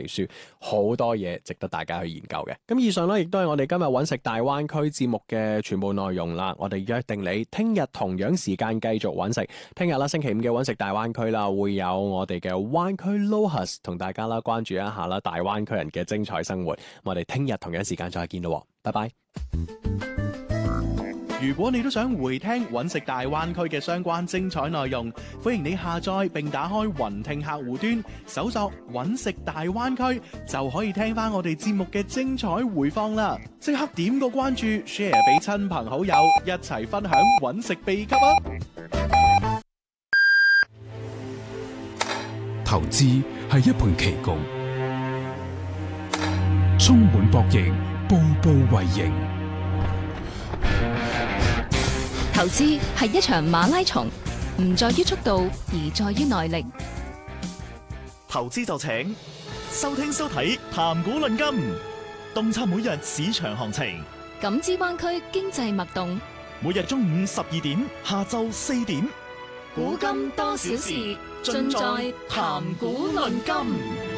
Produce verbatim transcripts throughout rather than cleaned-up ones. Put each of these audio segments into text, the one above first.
書，好多嘢值得大家去研究嘅。咁以上咧，亦都係我哋今日揾食大灣區節目嘅全部內容啦。我哋約定你聽日同樣時間繼續揾食。聽日啦，星期五嘅揾食大灣區啦，會有我哋嘅灣區 Lohas 同大家啦關注一下啦大灣區人嘅精彩生活。我哋聽日同樣時間再見咯，拜拜。 如果你都想回聽揾食大灣區嘅相關精彩內容，歡迎你下載並打開雲聽客戶端，搜索揾食大灣區，就可以聽翻我哋節目嘅精彩回放啦！即刻點個關注 ，share 俾親朋好友，一齊分享揾食秘笈啊！ 投資係一盤棋局，充滿博弈，步步為營。 投資係一場馬拉松，唔在於速度，而在於耐力。 投資就請收聽收睇談股論金，洞察每日市場行情， 感知灣區經濟脈動。 每日中午十二點，下晝四點， 古今多少事，盡在談股論金。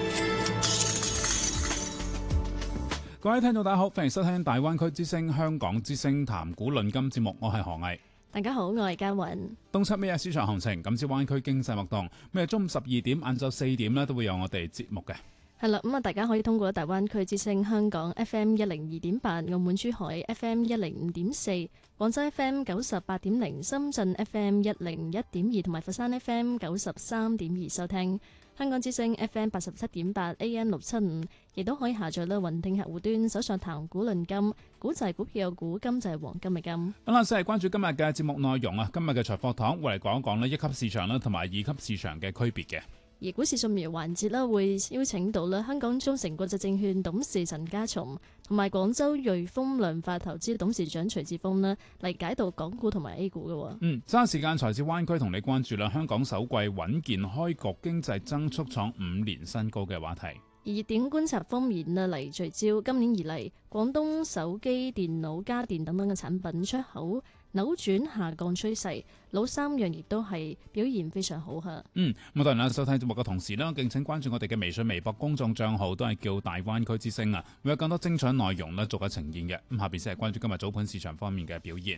各位聽眾大家好，歡迎收聽大灣區之聲香港之聲談股論金節目，我係何毅。 大家好，我係嘉韻。 東七咩市場行情，感知灣區經濟脈動。咩中午十二點、晏晝四點咧，都會有我哋節目嘅。 係啦，咁啊，大家可以通過大灣區之聲香港 F M 一零二點八、澳門珠海 F M 一零五點四、廣州 F M 九十八點零、深圳 F M 一零一點二同埋佛山 F M 九十三點二收聽。香港之聲 F M 八十七點八 A M 六七五，亦都可以下載啦雲聽客戶端，搜索談股論金，股就係股票嘅股，金就係黃金嘅金。 好啦，先係關注今日嘅節目內容啊！今日嘅財貨堂會嚟講一講呢一級市場啦同埋二級市場嘅區別嘅。 而股市掃描環節啦，會邀請到啦香港中誠國際證券董事陳家松同埋廣州瑞豐量化投資董事長徐志峰啦嚟解讀港股同埋 A 股嘅。 嗯，揸時間財智灣區同你關注啦，香港首季穩健開局，經濟增速創五年新高嘅話題。 而熱點觀察方面啊，嚟聚焦今年以嚟廣東手機、電腦、家電等等嘅產品出口扭轉下降趨勢，老三樣亦都係表現非常好嚇。 嗯，咁當然啦，收睇節目嘅同時呢，敬請關注我哋嘅微信、微博公眾帳號，都係叫大灣區之聲啊，會有更多精彩內容呢，逐一呈現嘅。咁下邊先係關注今日早盤市場方面嘅表現。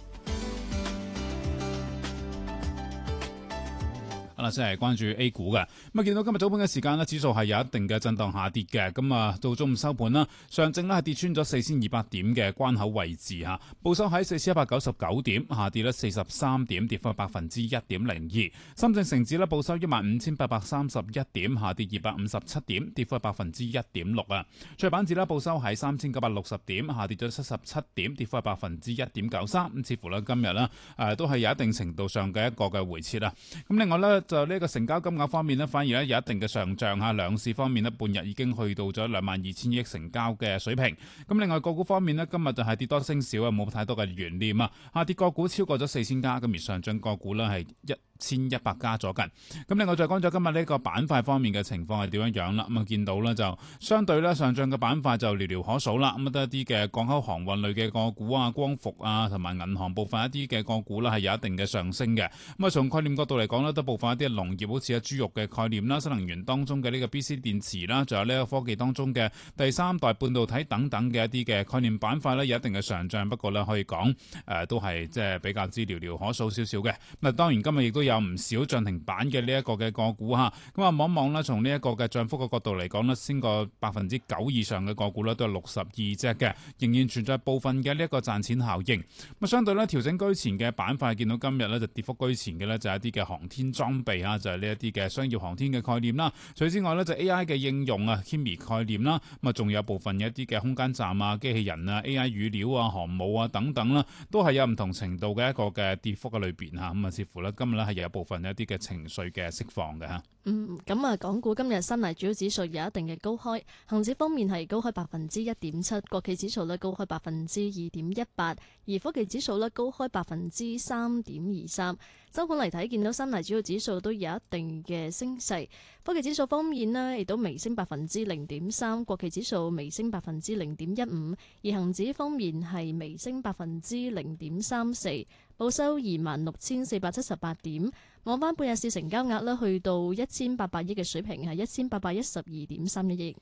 啦，先係關注 A 股嘅。咁啊，見到今日早盤嘅時間呢，指數係有一定嘅震盪下跌嘅。咁啊，到中午收盤啦，上證呢係跌穿咗四千二百點嘅關口位置嚇，報收喺四千一百九十九點，下跌咗四十三點，跌幅百分之一點零二。深證成指呢報收一萬五千八百三十一點，下跌二百五十七點，跌幅百分之一點六啊。創業板指呢報收喺三千九百六十點，下跌咗七十七點，跌幅百分之一點九三。咁似乎呢今日呢誒都係有一定程度上嘅一個嘅回撤啦。咁另外呢，就呢個成交金額方面呢，反而咧有一定嘅上漲嚇。兩市方面呢，半日已經去到咗兩萬二千億成交嘅水平。咁另外個股方面呢，今日就係跌多升少啊，冇太多嘅懸念啊。下跌個股超過咗四千家，咁而上漲個股呢係一千一百家左近。咁另外再講咗今日呢個板塊方面嘅情況係點樣樣啦。咁啊見到呢，就相對呢上漲嘅板塊就寥寥可數啦。咁啊得一啲嘅港口航運類嘅個股啊、光伏啊同埋銀行部分一啲嘅個股啦係有一定嘅上升嘅。咁啊從概念角度嚟講呢，都部分一啲農業好似啊豬肉嘅概念啦、新能源當中嘅呢個 B C 電池啦，仲有呢個科技當中嘅第三代半導體等等嘅一啲嘅概念板塊呢，有一定嘅上漲。不過呢，可以講誒、呃、都係即係比較之寥寥可數少少嘅。咁當然今日亦都有唔少漲停板嘅呢一個嘅個股嚇。咁啊望一望呢，從呢一個嘅漲幅嘅角度嚟講呢，先個百分之九以上嘅個股呢，都係六十二隻嘅，仍然存在部分嘅呢一個賺錢效應。咁相對呢，調整居前嘅板塊，見到今日呢，就跌幅居前嘅呢，就係一啲嘅航天裝備啊，就係呢一啲嘅商業航天嘅概念啦。除此之外呢，就 A I 嘅應用啊 ，Kimi 概念啦，咁啊仲有部分一啲嘅空間站啊、機器人啊、A I 語料啊、航母啊等等啦，都係有唔同程度嘅一個嘅跌幅嘅裏邊嚇。咁啊，似乎呢，今日呢係有部分一啲嘅情緒嘅釋放嘅嚇。 嗯，咁啊，港股今日三大主要指數有一定嘅高開，恒指方面係高開百分之一點七，國企指數呢高開百分之二點一八，而科技指數呢高開百分之三點二三。周盤嚟睇，見到三大主要指數都有一定嘅升勢。科技指數方面呢，亦都微升百分之零點三，國企指數微升百分之零點一五，而恒指方面係微升百分之零點三四，報收二萬六千四百七十八點。望翻半日市成交額呢，去到一千八百億嘅水平，係一千八百一十二點三一億。